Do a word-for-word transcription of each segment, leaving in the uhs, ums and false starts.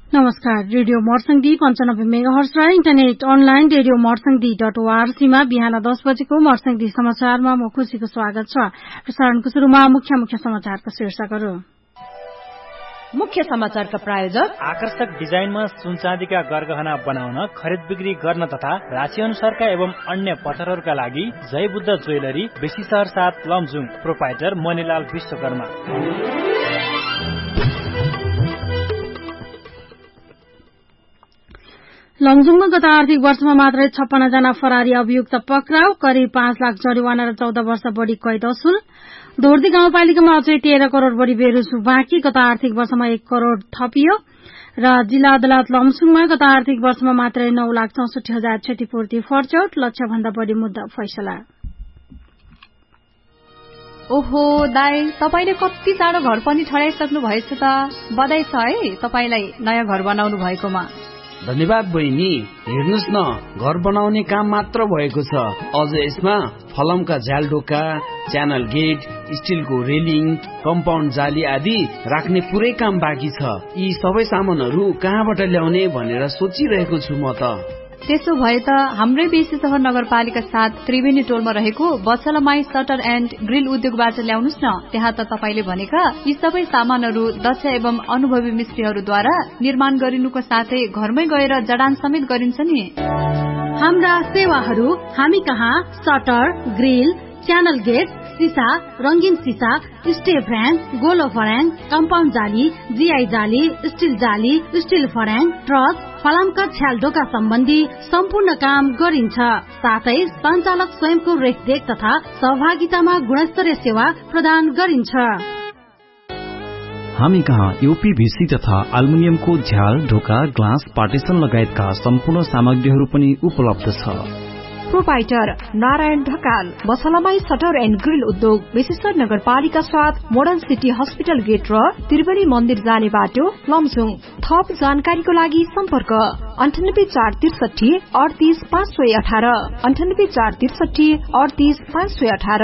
नमस्कार, रेडियो मर्संगी पञ्चानब्बे मेगाहर्ज र इन्टरनेट अनलाइन रेडियो मर्संगी डट ओआरसीमा बिहान दस बजेको मर्संगी समाचारमा म खुशीको स्वागत छ। प्रसारणको शुरूमा मुख्य मुख्य समाचारका शीर्षकहरू। मुख्य समाचारका प्रायोजक आकर्षक डिजाइनमा सुनचाँदीका गरगहना बनाउन, खरिद बिक्री गर्न तथा राशि अनुसारका एवं अन्य पत्थरहरूका लागि जय बुद्ध ज्वेलरी, बेसी शहर सात, लमजुङ। प्रोपाइटर मणिलाल विश्वकर्मा। लमजुङमा गत आर्थिक वर्षमा मात्रै छप्पन्न जना फरारी अभियुक्त पक्राउ, करिब पाँच लाख जरिवाना र चौध वर्ष बढ़ी कैद असुल। दोर्दी गाउँपालिकामा अझै तेह्र करोड़ बढ़ी बेरोजगार बाँकी, गत आर्थिक वर्षमा एक करोड़ थपियो। र जिल्ला अदालत लमजुङमा गत आर्थिक वर्षमा मात्रै नौ लाख चौसठी हजार क्षतिपूर्ति फर्चौट, लक्ष्य भन्दा बढ़ी मुद्दा फैसला। ओहो दाई, तपाईले कति चाँडो घर पनि ठडाइसक्नु भएछ त। बधाई छ है तपाईलाई नयाँ घर बनाउनु भएकोमा। धन्यवाद बहिनी। हेर्नुस् न, घर बनाउने काम मात्र भएको छ, अझ यसमा फलमका झ्यालढोका, च्यानल गेट, स्टिलको रेलिङ, कम्पाउन्ड जाली आदि राख्ने पुरै काम बाँकी छ। यी सबै सामानहरू कहाँबाट ल्याउने भनेर सोचिरहेको छु म त। त्यसो भए त हाम्रै बेसी शहर नगरपालिका साथ त्रिवेणी टोलमा रहेको बछलमाई सटर एन्ड ग्रिल उद्योगबाट ल्याउनुस् न। त्यहाँ त तपाईले भनेका यी सबै सामानहरू दक्ष एवं अनुभवी मिस्त्रीहरूद्वारा निर्माण गरिनुको साथै घरमै गएर जडान समेत गरिन्छ नि। हाम्रा सेवाहरू हामी कहाँ सटर, ग्रिल, च्यानल गेट, सीसा, रंगीन सीसा, स्टे फ्रेम, गोलो फर्याङ, कम्पाउन्ड जाली, जीआई जाली, स्टिल जाली, स्टिल फर्याङ, ट्रस, फलामका छ्यालढोका सम्बन्धी सम्पूर्ण काम गरिन्छ। साथै सञ्चालक स्वयंको रेखदेख तथा सहभागितामा गुणस्तरीय सेवा प्रदान गरिन्छ। हामी कहाँ यूपीभीसी तथा एल्युमिनियमको झ्याल, ढोका, ग्लास, पार्टिसन लगायतका सम्पूर्ण सामग्रीहरू पनि उपलब्ध छ। Proprietor Narayan Dhakal, बछलमाई shutter and grill उद्योग, विशेषकर नगरपालिका साथ मोडर्न सिटी हस्पिटल गेट र त्रिवेणी मन्दिर जाने बाटो, लमजुङ। थप जानकारीको लागि सम्पर्क अन्ठानब्बे चार त्रिसठी अडतीस पाँच सय अठार अन्ठानब्बे चार त्रिसठी अडतीस पाँच सय अठार।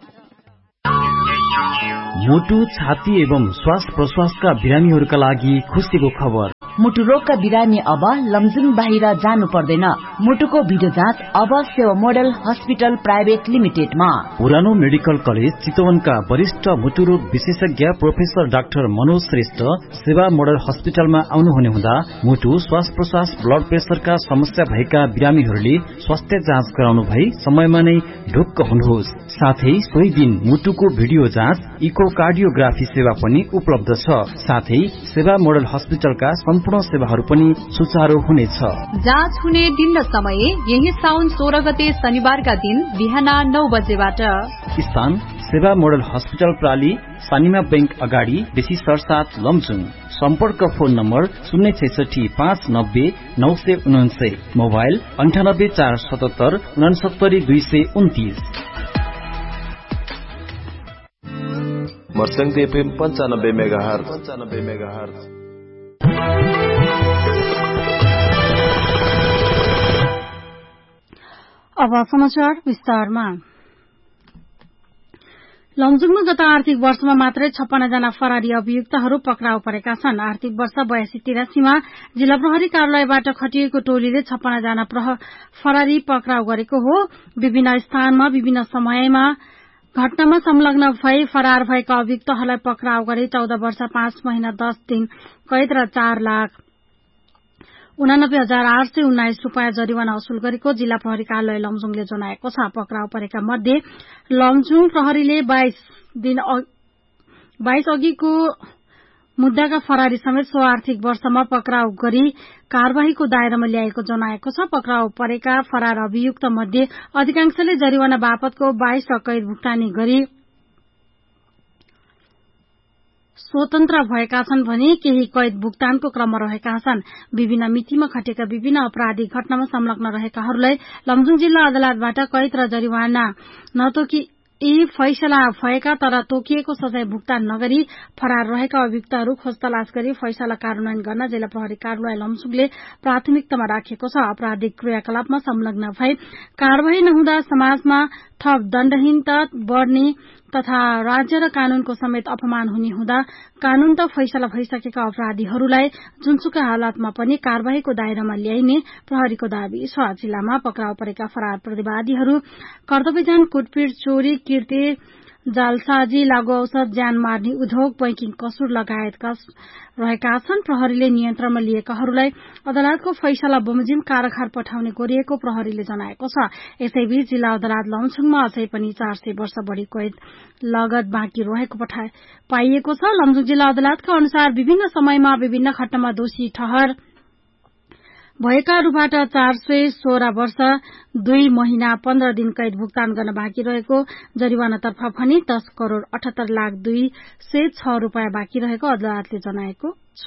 मुटु, छाती एवं श्वास प्रश्वासका बिरामीहरूका लागि खुसीको खबर। मुटु रोगका बिरामी अब लमजुङ बाहिर जानु पर्दैन। मुटुको भिडियो जाँच अब सेवा मोडल हस्पिटल प्राइभेट लिमिटेडमा। पुरानो मेडिकल कलेज चितवनका वरिष्ठ मुटु रोग विशेषज्ञ प्रोफेसर डाक्टर मनोज श्रेष्ठ सेवा मोडल हस्पिटलमा आउनुहुने हुँदा मुटु, श्वास प्रश्वास, ब्लड प्रेसरका समस्या भएका बिरामीहरूले स्वास्थ्य जाँच गराउनु भई समयमा नै ढुक्क हुनुहोस्। साथै सोही दिन मुटुको भिडियो जाँच, इकोकार्डियोग्राफी सेवा पनि उपलब्ध छ। साथै सेवा मोडल हस्पिटलका सम्पूर्ण सेवाहरू पनि सुचारू हुनेछ। जाँच हुने दिन र समय यही साउन सोह्र गते शनिबारका दिन बिहान नौ बजेबाट। स्थान सेवा मोडल हस्पिटल प्राली, सानिमा बैंक अगाडि, बेसी सरसात, लमजुङ। सम्पर्क फोन नम्बर शून्य छैसठी पाँच नब्बे नौ सय उनान्सय, मोबाइल अन्ठानब्बे चार सतहत्तर उनासत्तरी दुई सय उन्तिस। मर्संगी एफएम पञ्चानब्बे मेगाहर्ज पञ्चानब्बे मेगाहर्ज। अब समाचार विस्तारमा। लमजुङमा गत आर्थिक वर्षमा मात्रै छप्पन्न जना फरारी अभियुक्तहरू पक्राउ परेका छन्। आर्थिक वर्ष बयासी तिरासीमा जिल्ला प्रहरी कार्यालयबाट खटिएको टोलीले छप्पन्न जना फरारी पक्राउ गरेको हो। विभिन्न स्थानमा विभिन्न समयमा घटनामा संलग्न भई फरार भएका अभियुक्तहरूलाई पक्राउ गरी चौध वर्ष पाँच महिना दस दिन कैद र चार लाख उनानब्बे हजार आठ सय उन्नाइस रूपियाँ जरिवाना असुल गरेको जिल्ला प्रहरी कार्यालय लमजुङले जनाएको छ। पक्राउ परेका मध्ये लमजुङ प्रहरीले बाइस दिन बाइस अघिको मुद्दाका फरारी समेत सो आर्थिक वर्षमा पक्राउ गरी कार्यवाहीको दायरामा ल्याएको जनाएको छ। पक्राउ परेका फरार अभियुक्त मध्ये अधिकांशले जरिवाना बापतको बाइस र कैद भुक्तानी गरी स्वतन्त्र भएका छन् भने केही कैद भुक्तानको क्रममा रहेका छन्। विभिन्न मितिमा खटेका विभिन्न अपराधिक घटनामा संलग्न रहेकाहरूलाई लमजुङ जिल्ला अदालतबाट कैद र जरिवाना नतोकी यी फैसला भएका तर तोकिएको सजाय भुक्तान नगरी फरार रहेका अभियुक्तहरू खोज तलाश गरी फैसला कार्यान्वयन गर्न जिल्ला प्रहरी कार्यालय लमजुङले प्राथमिकतामा राखेको छ। आपराधिक क्रियाकलापमा संलग्न भई कार्यवाही नहुँदा समाजमा थप दण्डहीनता बढ़ने तथा राज्य र कानूनको समेत अपमान हुने हुँदा कानून त फैसला भइसकेका अपराधीहरूलाई जुनसुकै हालतमा पनि कार्यवाहीको दायरामा ल्याइने प्रहरीको दावी छ। जिल्लामा पक्राउ परेका फरार प्रतिवादीहरू कर्तव्यजान कुटपिट चोरी किर्ती जालसाजी लागू औषध ज्यान मार्ने उद्योग बैंकिङ कसुर लगायतका रहेका छन्। प्रहरीले नियन्त्रणमा लिएकाहरूलाई अदालतको फैसला बमोजिम कारागार पठाउने गरिएको प्रहरीले जनाएको छ। यसैबीच जिल्ला अदालत लमजुङमा अझै पनि चार सय वर्ष बढ़ी कैद लगत बाँकी रहेको पाइएको छ। लमजुङ जिल्ला अदालतका अनुसार विभिन्न समयमा विभिन्न घटनामा दोषी ठहर भएकाहरूबाट चार सय सोह्र वर्ष दुई महिना पन्ध्र दिन कैद भुक्तान गर्न बाँकी रहेको, जरिवानातर्फ भने दस करोड़ अठहत्तर लाख दुई सय छ रूपियाँ बाँकी रहेको अदालतले जनाएको छ।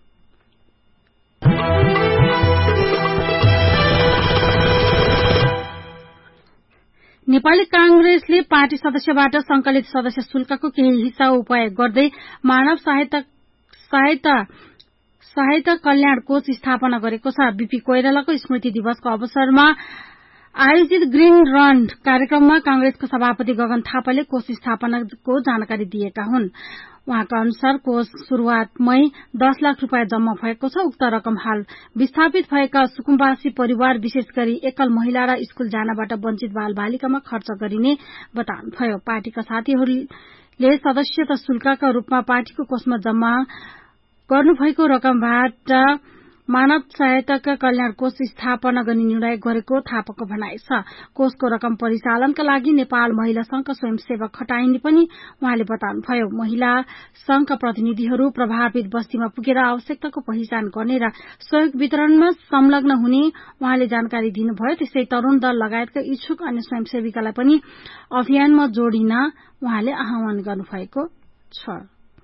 नेपाली कांग्रेसले पार्टी सदस्यबाट संकलित सदस्य शुल्कको केही हिस्सा उपयोग गर्दै मानव सहायता सहायता सहायता कल्याण कोष स्थापना गरेको छ। बीपी कोइरालाको स्मृति दिवसको अवसरमा आयोजित ग्रीन रन कार्यक्रममा कांग्रेसको सभापति गगन थापाले कोष स्थापनाको जानकारी दिएका हुन्। उहाँका अनुसार कोष शुरूआतमै दस लाख रूपियाँ जम्मा भएको छ। उक्त रकम हाल विस्थापित भएका सुकुम्बासी परिवार विशेष गरी एकल महिला र स्कूल जानबाट वञ्चित बाल बालिकामा खर्च गरिने बताउनुभयो। पार्टीका साथीहरूले सदस्यता शुल्कका रूपमा पार्टीको कोषमा जम्मा गर्नुभएको रकमबाट मानव सहायता कल्याण कोष स्थापना गर्ने निर्णय गरेको थापाको भनाइ छ। कोषको रकम परिचालनका लागि नेपाल महिला संघका स्वयंसेवक खटाइने पनि उहाँले बताउनुभयो। महिला संघका प्रतिनिधिहरू प्रभावित बस्तीमा पुगेर आवश्यकताको पहिचान गर्ने र सहयोग वितरणमा संलग्न हुने उहाँले जानकारी दिनुभयो। त्यसै तरूण दल लगायतका इच्छुक अन्य स्वयंसेविकालाई पनि अभियानमा जोडिन उहाँले आह्वान गर्नुभएको छ।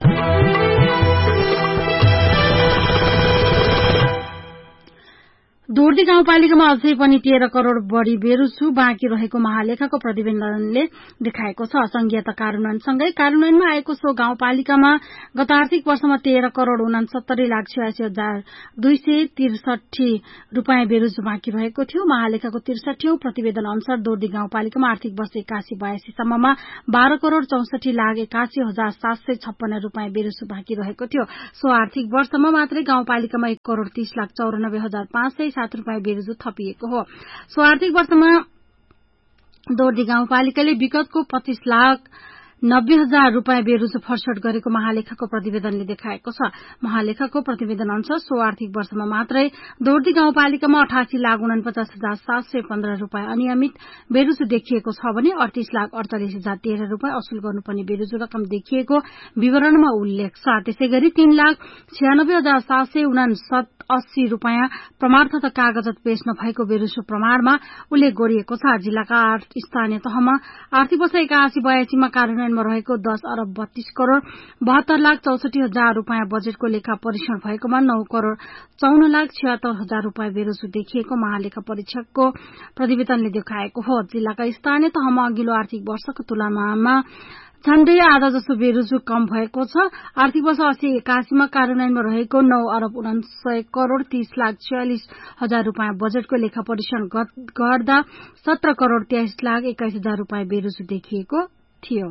दोर्दी गाउँपालिकामा अझै पनि तेह्र करोड़ बढ़ी बेरुजु बाँकी रहेको महालेखाको प्रतिवेदनले देखाएको छ। संघीयता कार्यान्वयनसँगै कार्यान्वयनमा आएको सो गाउँपालिकामा गत आर्थिक वर्षमा तेह्र करोड़ उनासत्तरी लाख छयासी हजार दुई सय त्रिसठी रूपियाँ बेरुजु बाँकी रहेको थियो। महालेखाको त्रिसठीौं प्रतिवेदन अनुसार दोर्दी गाउँपालिकामा आर्थिक वर्ष एकासी बयासी सम्ममा बाह्र करोड़ चौसठी लाख एकासी हजार सात सय छप्पन्न रूपियाँ बेरुजु बाँकी रहेको थियो। सो आर्थिक वर्षमा मात्रै गाउँपालिकामा एक करोड़ तीस लाख चौरानब्बे हजार पाँच सय सात रूपियाँ बेरुजु थपिएको हो। सो आर्थिक वर्षमा दोर्दी गाउँपालिकाले विगतको पच्चीस लाख नब्बे हजार रूपियाँ बेरुजु फरसट गरेको महालेखाको प्रतिवेदनले देखाएको छ। महालेखाको प्रतिवेदन अनुसार सो आर्थिक वर्षमा मात्रै दोर्दी गाउँपालिकामा अठासी लाख उनपचास हजार सात सय पन्ध्र रूपियाँ अनियमित बेरुजु देखिएको छ भने अडतीस लाख अडचालिस हजार तेह्र रूपियाँ असुल गर्नुपर्ने बेरुजु रकम देखिएको विवरणमा उल्लेख छ। त्यसै गरी तीन लाख छियानब्बे हजार सात सय उनासत अस्सी रूपियाँ प्रमाण तथा कागजात पेश नभएको बेरुजु प्रमाणमा उल्लेख गरिएको छ। जिल्लाका आठ स्थानीय तहमा आर्थिक वर्ष एकासी बयासीमा कार्यान्वयनमा रहेको दस अरब बत्तीस करोड़ बहत्तर लाख चौसठी हजार रूपियाँ बजेटको लेखा परीक्षण भएकोमा नौ करोड़ चौन लाख छिहत्तर हजार रूपियाँ बेरुजु देखिएको महालेखा परीक्षकको प्रतिवेदनले देखाएको हो। जिल्लाका स्थानीय तहमा अघिल्लो आर्थिक वर्षको तुलनामा झण्डै आधा जसो बेरुजु कम भएको छ। आर्थिक वर्ष अस्सी एकासीमा कार्यान्वयनमा रहेको नौ अरब उनासय करोड़ तीस लाख छयालिस हजार रूपियाँ बजेटको लेखा परीक्षण गर्दा सत्र करोड़ तेइस लाख एक्काइस हजार रूपियाँ बेरुजु देखिएको थियो।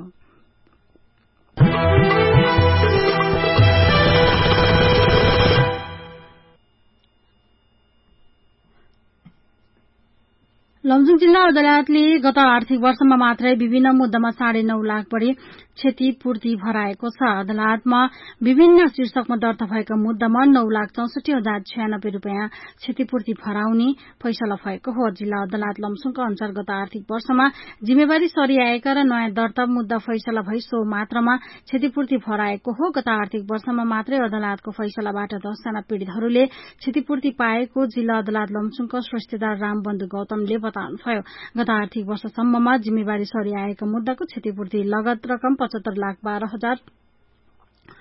लमजुङ जिल्ला अदालतले गत आर्थिक वर्षमा मात्रै विभिन्न मुद्दामा साढे नौ लाख बढ़ी क्षतिपूर्ति भराएको छ। अदालतमा विभिन्न शीर्षकमा दर्ता भएका मुद्दामा नौ लाख चौसठी हजार छयानब्बे रूपियाँ क्षतिपूर्ति भराउने फैसला भएको हो। जिल्ला अदालत लमजुङका अनुसार गत आर्थिक वर्षमा जिम्मेवारी सरिआएका र नयाँ दर्ता मुद्दा फैसला भई सो मात्रामा क्षतिपूर्ति भराएको हो। गत आर्थिक वर्षमा मात्रै अदालतको फैसलाबाट दसजना पीड़ितहरूले क्षतिपूर्ति पाएको जिल्ला अदालत लमजुङका स्रष्टेदार रामबन्धु गौतमले बताउनुभयो। गत आर्थिक वर्षसम्ममा जिम्मेवारी सरिआएका मुद्दाको क्षतिपूर्ति लगत रकम पचहत्तर लाख बाह्र हजार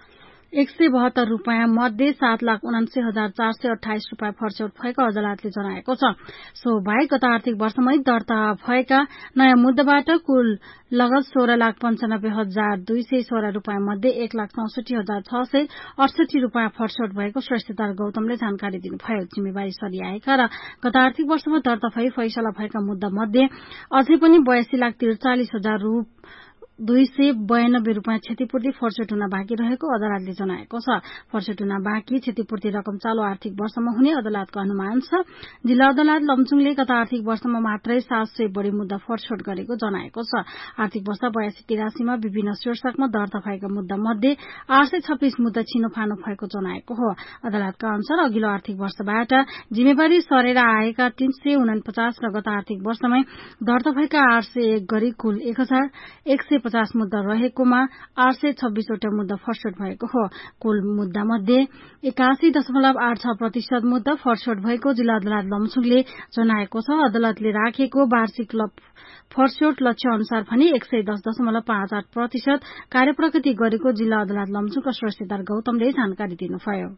एक सय बहत्तर रूपियाँ मध्ये सात लाख उनासी हजार चार सय अठाइस रूपियाँ फरछौट भएको अदालतले जनाएको छ। सो बाहेक गत आर्थिक वर्षमै दर्ता भएका नयाँ मुद्दाबाट कुल लगत सोह्र लाख पञ्चानब्बे हजार दुई सय सोह्र रूपियाँ मध्ये एक लाख चौसठी हजार छ सय अडसठी रूपियाँ फरछौट भएको श्रेष्ठदार गौतमले जानकारी दिनुभयो। जिम्मेवारी सरिआएका र गत आर्थिक वर्षमा दर्ता भई फैसला भएका मुद्दा मध्ये अझै पनि बयासी लाख त्रिचालिस हजार रूप दुई सय बयानब्बे रूपियाँ क्षतिपूर्ति फरछौट हुन बाँकी रहेको अदालतले जनाएको छ। फरछौट हुन बाँकी क्षतिपूर्ति रकम चालू आर्थिक वर्षमा हुने अदालतको अनुमान छ। जिल्ला अदालत लमजुङले गत आर्थिक वर्षमा मात्रै सात सय बढ़ी मुद्दा फरछौट गरेको जनाएको छ। आर्थिक वर्ष बयासी तिरासीमा विभिन्न शीर्षकमा दर्ता भएका मुद्दा मध्ये आठ सय छब्बीस मुद्दा छिनोफानो भएको जनाएको हो। अदालतका अनुसार अघिल्लो आर्थिक वर्षबाट जिम्मेवारी सरेर आएका तीन सय उनपचास र गत आर्थिक वर्षमै दर्ता भएका आठ सय एक गरी कुल एक हजार एक सय पचास मुद्दा रहेकोमा आठ सय छब्बीसवटा मुद्दा फरछौट भएको हो। कुल मुद्दा मध्ये एकासी दशमलव आठ छ प्रतिशत मुद्दा फरछौट भएको जिल्ला अदालत लमजुङले जनाएको छ। अदालतले राखेको वार्षिक फरछौट लक्ष्य अनुसार भने एक सय दस दशमलव पाँच आठ प्रतिशत कार्यप्रगति गरेको जिल्ला अदालत लमजुङका श्रेष्ठदार गौतमले जानकारी दिनुभयो।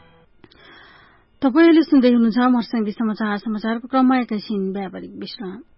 तपाईले सुन्दै हुनुहुन्छ मर्स्याङ्गी समाचार। समाचारको क्रममा एकैछिन व्यापारिक विश्राम।